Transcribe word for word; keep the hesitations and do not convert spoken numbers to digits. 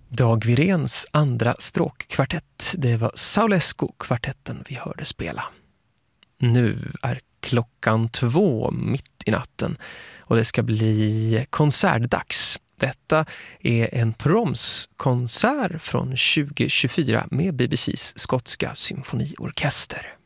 Dag Viréns andra stråkkvartett. Det var Saulescu-kvartetten vi hörde spela. Nu är klockan två mitt i natten och det ska bli konsertdags. Detta är en Proms-konsert från tjugo tjugofyra med B B C:s skotska symfoniorkester.